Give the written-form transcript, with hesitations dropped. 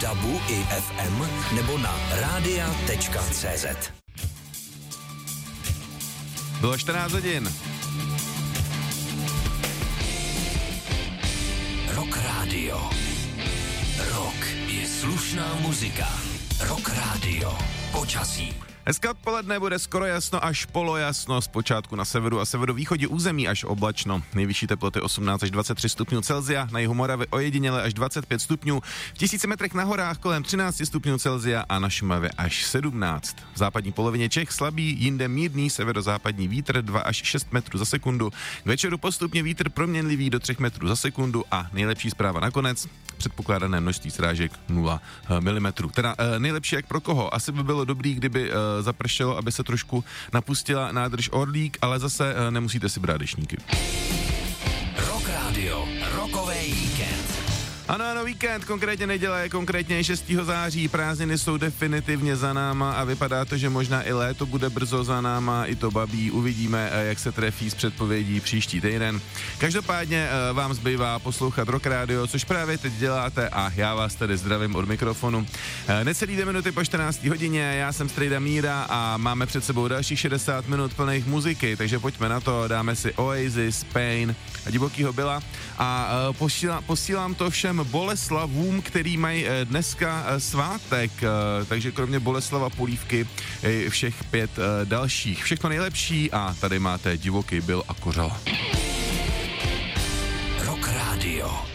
DABu i FM nebo na radia.cz. Bylo 14 hodin. Rock Radio. Rock je slušná muzika. Rock Radio. Počasí. Dneska odpoledne bude skoro jasno až polojasno, zpočátku na severu a severovýchodě území až oblačno. Nejvyšší teploty 18 až 23 stupňů Celsia, na jihu Moravy ojediněle až 25 stupňů, v 1000 metrech na horách kolem 13 stupňů Celsia a na Šumavě až 17. V západní polovině Čech slabý, jinde mírný severozápadní vítr 2 až 6 metrů za sekundu. K večeru postupně vítr proměnlivý do 3 metrů za sekundu a nejlepší zpráva nakonec, předpokládané množství srážek 0 mm. Teda nejlepší jak pro koho? Asi by bylo dobrý, kdyby zapršelo, aby se trošku napustila nádrž Orlík, ale zase nemusíte si brát deštníky. Rock Radio, rokový víkend. Ano, víkend, konkrétně neděle, konkrétně 6. září, prázdniny jsou definitivně za náma a vypadá to, že možná i léto bude brzo za náma, i to babí, uvidíme, jak se trefí s předpovědí příští týden. Každopádně vám zbývá poslouchat Rock Radio, což právě teď děláte a já vás tady zdravím od mikrofonu. Necelý 2 minuty po 14. hodině, já jsem Strejda Míra a máme před sebou dalších 60 minut plných muziky, takže pojďme na to, dáme si Oasis, Pain a Divokýho Billa a posílám to všem Boleslavům, který mají dneska svátek, takže kromě Boleslava Polívky všech 5 dalších. Všechno nejlepší a tady máte Divoký Bill a Kořala. Rock Radio.